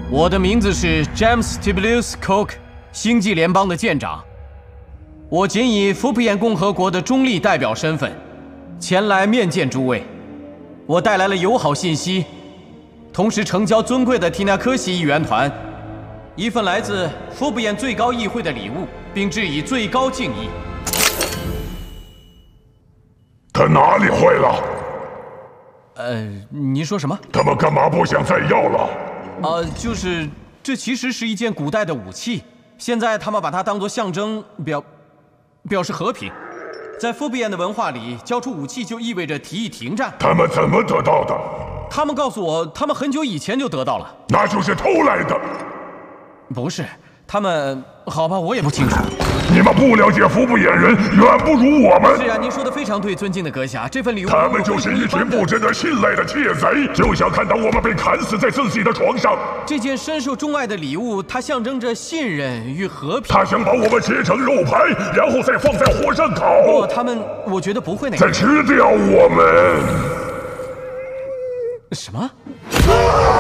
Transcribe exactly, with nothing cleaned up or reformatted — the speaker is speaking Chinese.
我的名字是 James Tiberius Coke， 星际联邦的舰长。我仅以福普岩共和国的中立代表身份，前来面见诸位。我带来了友好信息，同时呈交尊贵的提纳科西议员团一份来自福普岩最高议会的礼物，并致以最高敬意。 他哪里坏了？ 呃，您说什么？ 他们干嘛不想再要了？ 呃，就是这其实是一件古代的武器，现在他们把它当作象征，表表示和平。在福比安的文化里，交出武器就意味着提议停战。 他们怎么得到的？ 他们告诉我，他们很久以前就得到了。 那就是偷来的。 不是，他们……好吧，我也不清楚。 你们不了解福布眼人，远不如我们。 是啊，您说的非常对，尊敬的阁下。这份礼物， 他们就是一群不值得信赖的窃贼，就想看到我们被砍死在自己的床上。 这件深受钟爱的礼物，它象征着信任与和平。 他想把我们切成肉排，然后再放在火上烤。 不，他们，我觉得不会那样。 再吃掉我们。 什么？